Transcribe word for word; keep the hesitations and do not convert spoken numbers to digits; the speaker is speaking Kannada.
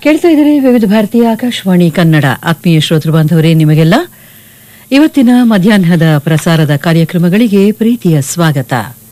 ಕೇಳ್ತಾ ಇದ್ದಾರೆ ವಿವಿಧ ಭಾರತೀಯ ಆಕಾಶವಾಣಿ ಕನ್ನಡ. ಆತ್ಮೀಯ ಶ್ರೋತೃ ಬಾಂಧವರೇ, ನಿಮಗೆಲ್ಲ ಇವತ್ತಿನ ಮಧ್ಯಾಹ್ನದ ಪ್ರಸಾರದ ಕಾರ್ಯಕ್ರಮಗಳಿಗೆ ಪ್ರೀತಿಯ ಸ್ವಾಗತ.